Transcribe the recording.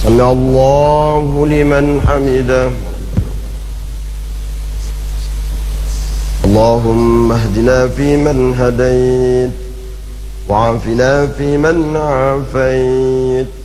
سمع الله لمن حمده. اللهم اهدنا فيمن هديت وعافنا فيمن عافيت